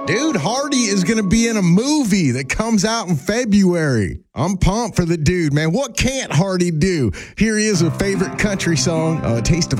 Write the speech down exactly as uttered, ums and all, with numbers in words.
Dude, Hardy is going to be in a movie that comes out in February. I'm pumped for the dude, man. What can't Hardy do? Here he is, a favorite country song, uh, Taste of